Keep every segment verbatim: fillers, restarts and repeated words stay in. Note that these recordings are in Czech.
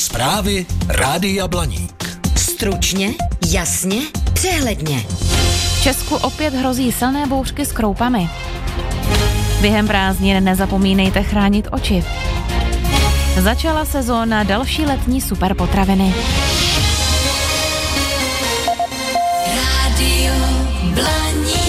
Zprávy Rádia Blaník. Stručně, jasně, přehledně. V Česku opět hrozí silné bouřky s kroupami. Během prázdnin nezapomínejte chránit oči. Začala sezóna další letní superpotraviny. Rádio Blaník.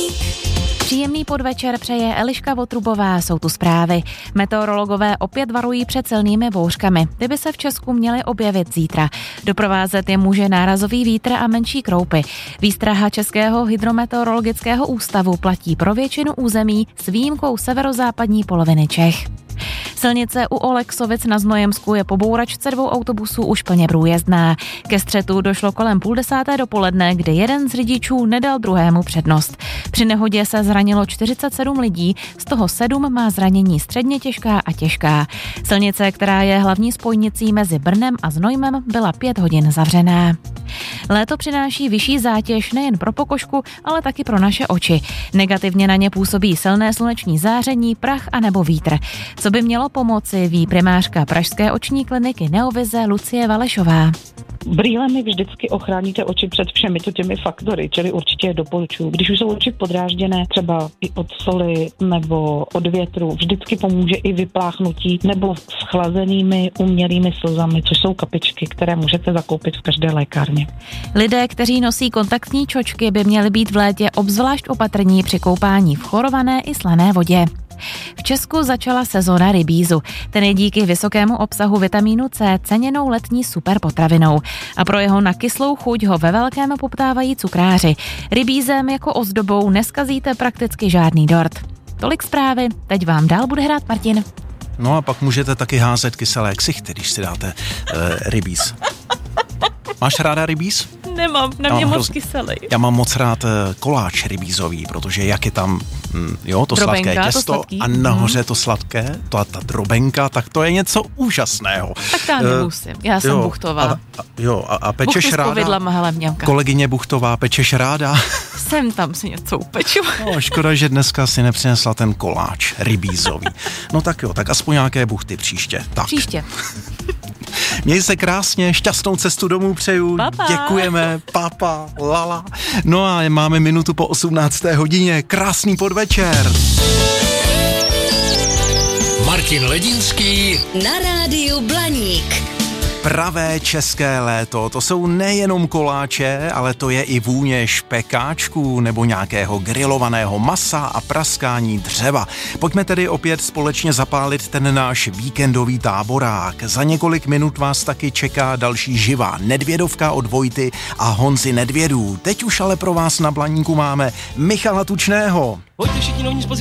Příjemný podvečer přeje Eliška Votrubová, jsou tu zprávy. Meteorologové opět varují před silnými bouřkami. Ty by se v Česku měly objevit zítra. Doprovázet je může nárazový vítr a menší kroupy. Výstraha Českého hydrometeorologického ústavu platí pro většinu území s výjimkou severozápadní poloviny Čech. Silnice u Oleksovic na Znojemsku je po bouračce dvou autobusů už plně průjezdná. Ke střetu došlo kolem půl desáté dopoledne, kdy jeden z řidičů nedal druhému přednost. Při nehodě se zranilo čtyřicet sedm lidí, z toho sedm má zranění středně těžká a těžká. Silnice, která je hlavní spojnicí mezi Brnem a Znojmem, byla pět hodin zavřená. Léto přináší vyšší zátěž nejen pro pokožku, ale taky pro naše oči. Negativně na ně působí silné sluneční záření, prach a nebo vítr. Co by mělo pomoci, ví primářka pražské oční kliniky Neovize Lucie Valešová. Brýlemi vždycky ochráníte oči před všemi těmi faktory, čili určitě je doporučuji. Když už jsou oči podrážděné třeba i od soli nebo od větru, vždycky pomůže i vypláchnutí nebo s chlazenými umělými slzami, což jsou kapičky, které můžete zakoupit v každé lékárně. Lidé, kteří nosí kontaktní čočky, by měli být v létě obzvlášť opatrní při koupání v chorované i slané vodě. V Česku začala sezóna rybízu. Ten je díky vysokému obsahu vitamínu C ceněnou letní superpotravinou. A pro jeho nakyslou chuť ho ve velkém poptávají cukráři. Rybízem jako ozdobou neskazíte prakticky žádný dort. Tolik zprávy, teď vám dál bude hrát Martin. No a pak můžete taky házet kyselé ksichty, když si dáte uh, rybíz. Máš ráda rybíz? Nemám, na mě no, moc hroz... kyselý. Já mám moc rád koláč rybízový, protože jak je tam mm, jo, to drobenka, sladké těsto to a nahoře to sladké, to, ta drobenka, tak to je něco úžasného. Tak já nemusím, já jsem jo, buchtová. A, a, jo, a, a pečeš Buchtu ráda? s povidlama, hele mňamka. Kolegyně Buchtová, pečeš ráda? Jsem tam si něco upeču. No, škoda, že dneska si nepřinesla ten koláč rybízový. No tak jo, tak aspoň nějaké buchty příště. Tak. Příště. Měj se krásně, šťastnou cestu domů přeju, Papa. Děkujeme, papa, lala. No a máme minutu po osmnácté hodině, krásný podvečer. Martin Ledínský Na rádiu Blaník. Pravé české léto, to jsou nejenom koláče, ale to je i vůně špekáčků nebo nějakého grilovaného masa a praskání dřeva. Pojďme tedy opět společně zapálit ten náš víkendový táborák. Za několik minut vás taky čeká další živá Nedvědovka od Vojty a Honzy Nedvědů. Teď už ale pro vás na Blaníku máme Michala Tučného.